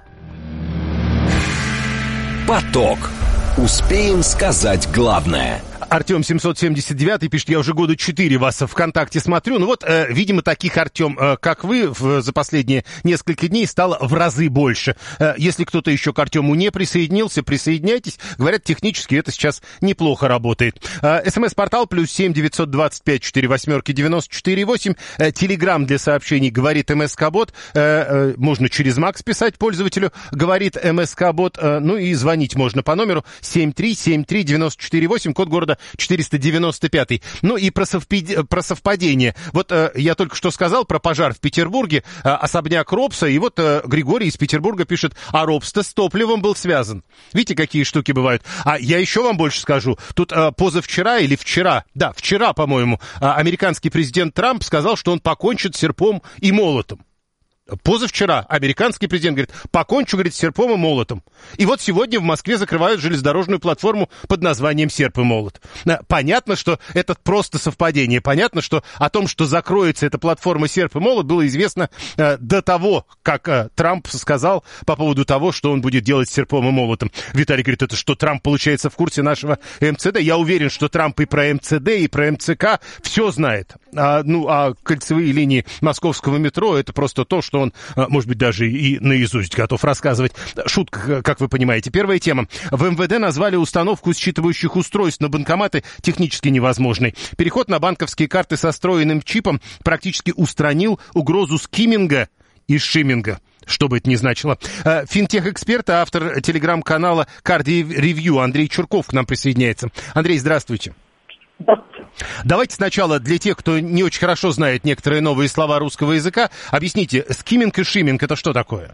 Поток. Успеем сказать главное. Артем 779 пишет, я уже года 4 вас ВКонтакте смотрю. Ну вот, видимо, таких, Артем, как вы, за последние несколько дней стало в разы больше. Если кто-то еще к Артему не присоединился, присоединяйтесь. Говорят, технически это сейчас неплохо работает. СМС-портал +7 925 48 94,8. Телеграм для сообщений говорит МСК-бот. Можно через Макс писать пользователю, говорит МСК-бот. Ну и звонить можно по номеру 7373948, код города 495. Ну и про совпадение. Вот я только что сказал про пожар в Петербурге, особняк Робса, и вот Григорий из Петербурга пишет, а Робс-то с топливом был связан. Видите, какие штуки бывают. А я еще вам больше скажу. Тут позавчера или вчера, да, вчера, по-моему, американский президент Трамп сказал, что он покончит с серпом и молотом. позавчера американский президент говорит, покончу, говорит, с серпом и молотом. И вот сегодня в Москве закрывают железнодорожную платформу под названием «Серп и молот». Понятно, что это просто совпадение. Понятно, что о том, что закроется эта платформа «Серп и молот», было известно до того, как Трамп сказал по поводу того, что он будет делать с серпом и молотом. Виталий говорит, это что, Трамп, получается, в курсе нашего МЦД? Я уверен, что Трамп и про МЦД, и про МЦК все знает. А кольцевые линии московского метро — это просто то, что он, может быть, даже и наизусть готов рассказывать. Шутка, как вы понимаете. Первая тема. В МВД назвали установку считывающих устройств на банкоматы технически невозможной. Переход на банковские карты со встроенным чипом практически устранил угрозу скимминга и шимминга. Что бы это ни значило. Финтех-эксперт, автор телеграм-канала Cardi Review Андрей Чурков к нам присоединяется. Андрей, здравствуйте. Давайте сначала для тех, кто не очень хорошо знает некоторые новые слова русского языка, объясните, скимминг и шимминг — это что такое?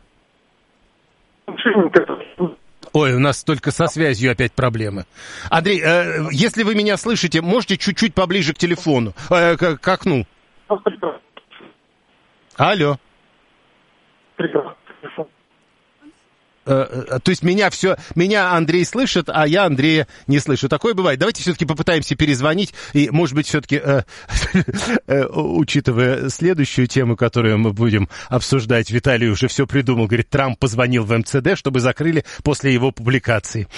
Ой, у нас только со связью опять проблемы. Андрей, если вы меня слышите, можете чуть-чуть поближе к телефону, к окну? Алло. То есть меня Андрей слышит, а я Андрея не слышу. Такое бывает. Давайте все-таки попытаемся перезвонить. И, может быть, все-таки, учитывая следующую тему, которую мы будем обсуждать, Виталий уже все придумал. Говорит, Трамп позвонил в МЦД, чтобы закрыли после его публикации.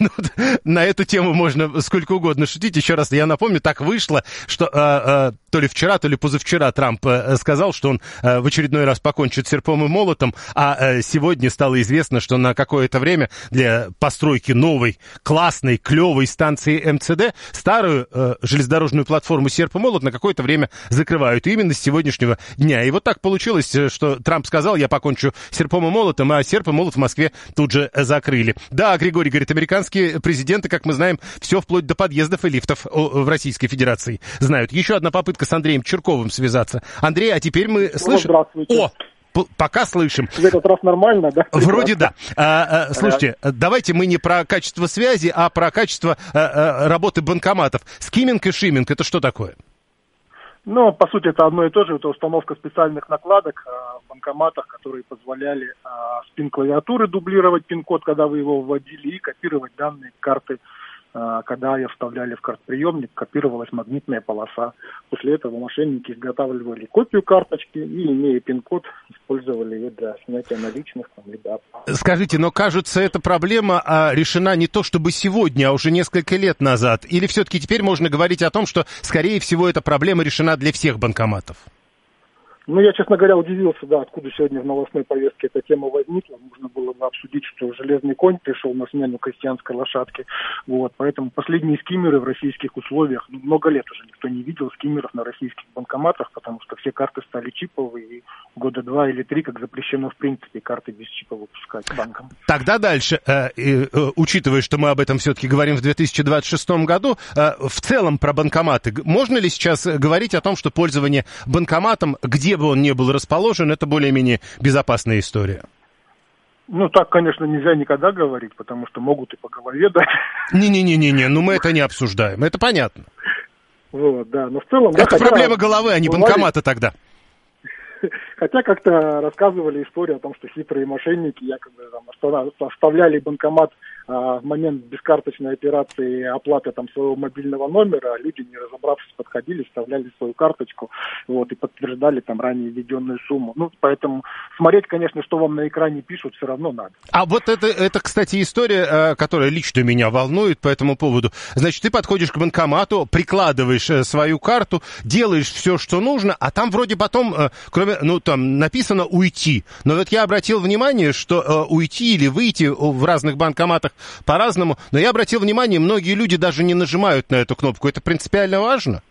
На эту тему можно сколько угодно шутить. Еще раз я напомню, так вышло, что то ли вчера, то ли позавчера Трамп сказал, что он в очередной раз покончит с серпом и молотом, а сегодня стало известно, что на какое-то время для постройки новой, классной, клевой станции МЦД старую железнодорожную платформу «Серп и молот» на какое-то время закрывают. И именно с сегодняшнего дня. И вот так получилось, что Трамп сказал, я покончу с серпом и молотом, а серп и молот в Москве тут же закрыли. Да, Григорий говорит, американские президенты, как мы знаем, все вплоть до подъездов и лифтов в Российской Федерации знают. Еще одна попытка с Андреем Чурковым связаться. Андрей, а теперь мы слышим... О! Пока слышим. В этот раз нормально, да? Вроде да. Слушайте, давайте мы не про качество связи, а про качество работы банкоматов. Скимминг и шимминг — это что такое? Ну, по сути, это одно и то же. Это установка специальных накладок в банкоматах, которые позволяли с пин-клавиатуры дублировать пин-код, когда вы его вводили, и копировать данные карты. Когда ее вставляли в картприемник, копировалась магнитная полоса. После этого мошенники изготавливали копию карточки и, имея пин-код, использовали ее для снятия наличных. Либо... Скажите, но кажется, эта проблема решена не то чтобы сегодня, а уже несколько лет назад. Или все-таки теперь можно говорить о том, что, скорее всего, эта проблема решена для всех банкоматов? Ну, я, честно говоря, удивился, да, откуда сегодня в новостной повестке эта тема возникла. Нужно было бы обсудить, что железный конь пришел на смену крестьянской лошадке. Вот, поэтому последние скиммеры в российских условиях, много лет уже никто не видел скиммеров на российских банкоматах, потому что все карты стали чиповые, и года 2 или 3, как запрещено, в принципе, карты без чипа выпускать банкам. Тогда дальше, учитывая, что мы об этом все-таки говорим в 2026 году, в целом про банкоматы, можно ли сейчас говорить о том, что пользование банкоматом, где бы он ни был расположен, это более-менее безопасная история? Ну, так, конечно, нельзя никогда говорить, потому что могут и по голове дать. Не-не-не, ну мы это не обсуждаем, это понятно. Вот, да, но в целом... Это проблема головы, а не банкомата тогда. Хотя как-то рассказывали историю о том, что хитрые мошенники якобы там оставляли банкомат в момент бескарточной операции оплаты там своего мобильного номера, а люди, не разобравшись, подходили, вставляли свою карточку, вот, и подтверждали там ранее введенную сумму. Ну, поэтому смотреть, конечно, что вам на экране пишут, все равно надо. А вот это, кстати, история, которая лично меня волнует по этому поводу. Значит, ты подходишь к банкомату, прикладываешь свою карту, делаешь все, что нужно, а там вроде потом, кроме, там написано «уйти». Но вот я обратил внимание, что уйти или выйти в разных банкоматах по-разному, но я обратил внимание, многие люди даже не нажимают на эту кнопку. Это принципиально важно?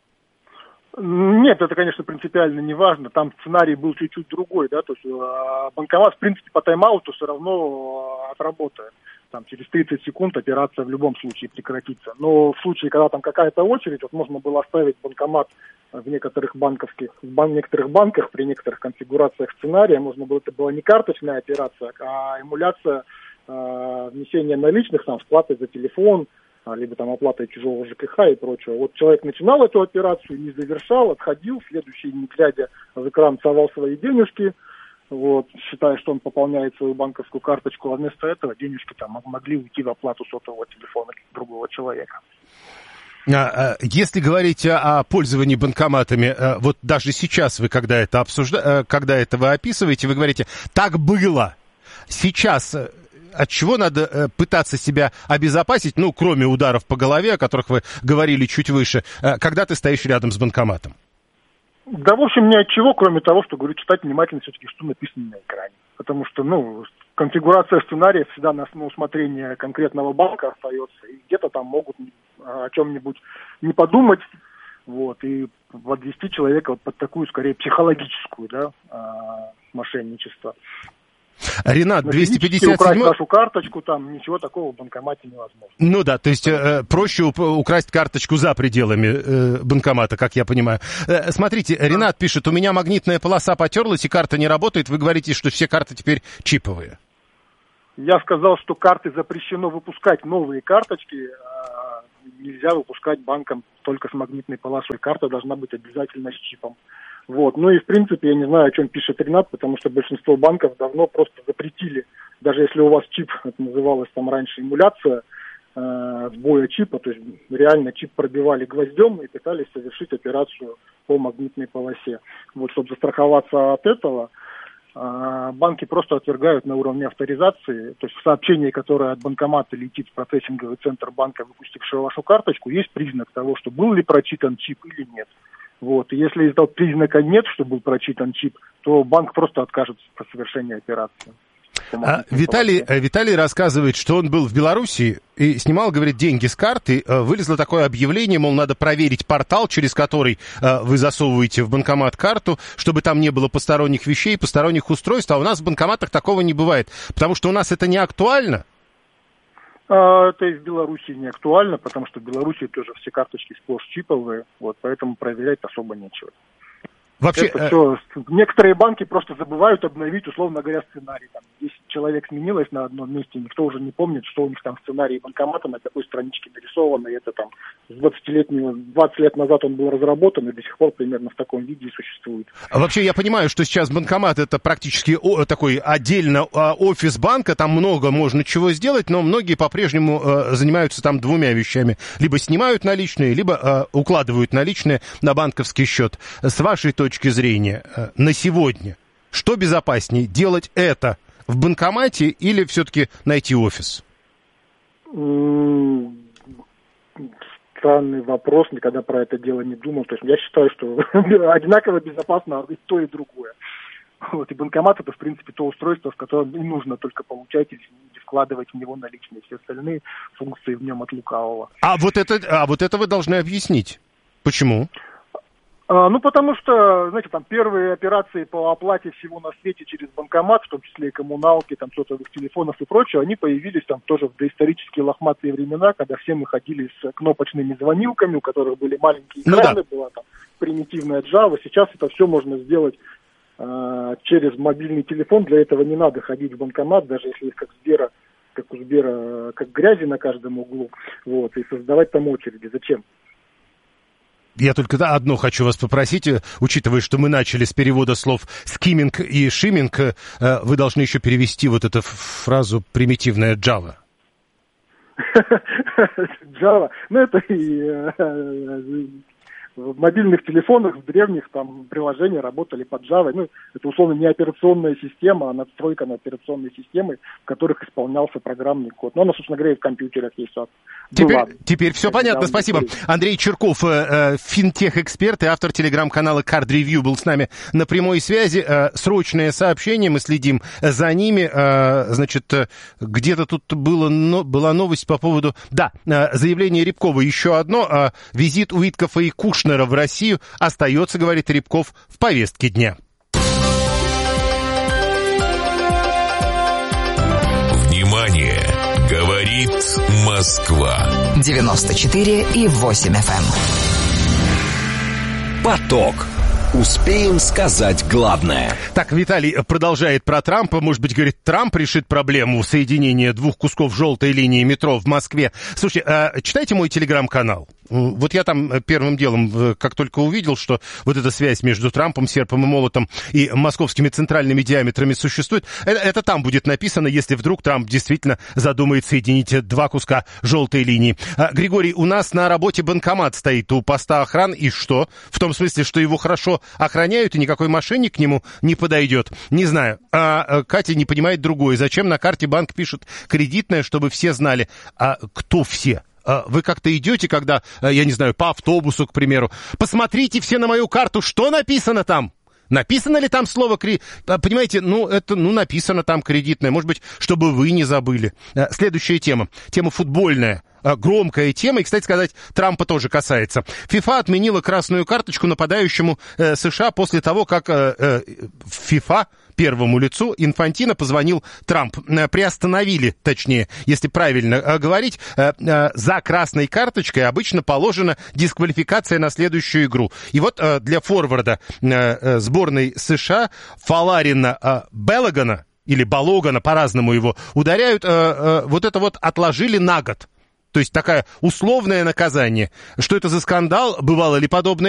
Нет, это, конечно, принципиально не важно. Там сценарий был чуть-чуть другой, да, то есть банкомат, в принципе, по тайм-ауту все равно отработает. Там через 30 секунд операция в любом случае прекратится. Но в случае, когда там какая-то очередь, вот можно было оставить банкомат в некоторых некоторых банках, при некоторых конфигурациях сценария, это была не карточная операция, а эмуляция внесения наличных, там, сплаты за телефон, либо там оплатой чужого ЖКХ и прочего. Вот человек начинал эту операцию, не завершал, отходил, следующий, не глядя в экран, совал свои денежки, вот, считая, что он пополняет свою банковскую карточку, а вместо этого денежки там могли уйти в оплату сотового телефона другого человека. Если говорить о пользовании банкоматами, вот даже сейчас вы, когда это вы описываете, вы говорите, так было. Сейчас от чего надо пытаться себя обезопасить, ну, кроме ударов по голове, о которых вы говорили чуть выше, когда ты стоишь рядом с банкоматом? Да, в общем, ни от чего, кроме того, что, говорю, читать внимательно все-таки, что написано на экране. Потому что, конфигурация сценариев всегда на усмотрение конкретного банка остается, и где-то там могут о чем-нибудь не подумать, вот, и подвести человека вот под такую, скорее, психологическую, мошенничество. Ренат, 257... Украсть нашу карточку, там ничего такого в банкомате невозможно. Ну да, то есть проще украсть карточку за пределами банкомата, как я понимаю. Смотрите, Ренат пишет, у меня магнитная полоса потерлась и карта не работает. Вы говорите, что все карты теперь чиповые. Я сказал, что карты запрещено выпускать, новые карточки нельзя выпускать банкам только с магнитной полосой. Карта должна быть обязательно с чипом. Вот. Ну и, в принципе, я не знаю, о чем пишет Ренат, потому что большинство банков давно просто запретили, даже если у вас чип, это называлось там раньше эмуляция сбоя чипа, то есть реально чип пробивали гвоздем и пытались совершить операцию по магнитной полосе. Вот, чтобы застраховаться от этого, банки просто отвергают на уровне авторизации, то есть в сообщении, которое от банкомата летит в процессинговый центр банка, выпустившего вашу карточку, есть признак того, что был ли прочитан чип или нет. Вот. И если этого признака нет, что был прочитан чип, то банк просто откажется от совершения операции. Виталий рассказывает, что он был в Беларуси и снимал, говорит, деньги с карты. Вылезло такое объявление, мол, надо проверить портал, через который вы засовываете в банкомат карту, чтобы там не было посторонних вещей, посторонних устройств. А у нас в банкоматах такого не бывает, потому что у нас это не актуально. Это и в Беларуси не актуально, потому что в Беларуси тоже все карточки сплошь чиповые, вот, поэтому проверять особо нечего. Вообще, это все, некоторые банки просто забывают обновить, условно говоря, сценарий. Там 10 человек сменилось на одном месте, никто уже не помнит, что у них там в сценарии банкомата, на какой страничке нарисовано, и это там с 20 лет назад он был разработан, и до сих пор примерно в таком виде и существует. Вообще, я понимаю, что сейчас банкомат это практически такой отдельно офис банка, там много можно чего сделать, но многие по-прежнему занимаются там двумя вещами. Либо снимают наличные, либо укладывают наличные на банковский счет. С вашей точки зрения, на сегодня, что безопаснее, делать это в банкомате или все-таки найти офис? Странный вопрос, никогда про это дело не думал. То есть я считаю, что одинаково безопасно и то, и другое. Вот, и банкомат это, в принципе, то устройство, в котором и нужно только получать или вкладывать в него наличные. Все остальные функции в нем от лукавого. А вот это вы должны объяснить. Почему? Потому что, знаете, там первые операции по оплате всего на свете через банкомат, в том числе и коммуналки, там сотовых телефонов и прочее, они появились там тоже в доисторические лохматые времена, когда все мы ходили с кнопочными звонилками, у которых были маленькие экраны, была там примитивная Java. Сейчас это все можно сделать через мобильный телефон, для этого не надо ходить в банкомат, даже если есть как у Сбера, как грязи на каждом углу, вот, и создавать там очереди. Зачем? Я только одно хочу вас попросить, учитывая, что мы начали с перевода слов «скимминг» и «шимминг», вы должны еще перевести вот эту фразу «примитивная Java». Java, это и в мобильных телефонах, в древних там приложения работали под Java. Это условно не операционная система, а надстройка над операционной системой, в которых исполнялся программный код. Но она, собственно говоря, и в компьютерах есть. Теперь все понятно, спасибо. Андрей Черков, финтех-эксперт и автор телеграм-канала Card Review, был с нами на прямой связи. Срочное сообщение, мы следим за ними. Значит, где-то тут была новость по поводу... Да, заявление Рябкова еще одно. Визит Уиткофа и Кушнера в Россию остается, говорит Рябков, в повестке дня. Внимание! Говорит Москва. 94,8 FM. Поток. Успеем сказать главное. Так, Виталий продолжает про Трампа. Может быть, говорит, Трамп решит проблему соединения двух кусков желтой линии метро в Москве. Слушайте, читайте мой телеграм-канал. Вот я там первым делом, как только увидел, что вот эта связь между Трампом, серпом и молотом и московскими центральными диаметрами существует, это там будет написано, если вдруг Трамп действительно задумает соединить два куска желтой линии. Григорий, у нас на работе банкомат стоит у поста охраны, и что? В том смысле, что его хорошо охраняют, и никакой мошенник к нему не подойдет. Не знаю. Катя не понимает другое. Зачем на карте банк пишет кредитное, чтобы все знали? А кто все? Вы как-то идете, когда, я не знаю, по автобусу, к примеру. Посмотрите все на мою карту, что написано там? Написано ли там слово понимаете, написано там кредитное. Может быть, чтобы вы не забыли. Следующая тема. Тема футбольная. Громкая тема, и, кстати сказать, Трампа тоже касается. ФИФА отменила красную карточку нападающему США после того, как ФИФА первому лицу Инфантино позвонил Трамп. Приостановили, точнее, если правильно говорить, за красной карточкой обычно положена дисквалификация на следующую игру. И вот для форварда сборной США Фаларина Белогана, или Балогана, по-разному его ударяют, вот это вот отложили на год. То есть такое условное наказание. Что это за скандал? Бывало ли подобное?